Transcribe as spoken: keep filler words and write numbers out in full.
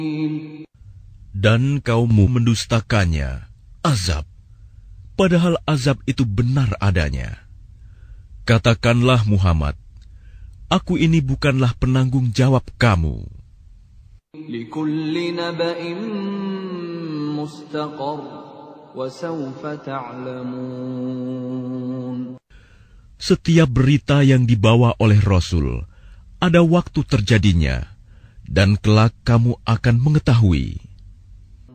Dan kaummu mendustakannya, azab, padahal azab itu benar adanya. Katakanlah Muhammad, aku ini bukanlah penanggung jawab kamu. Likulli naba'in mustaqar wa sawfa ta'lamun. Setiap berita yang dibawa oleh Rasul ada waktu terjadinya, dan kelak kamu akan mengetahui.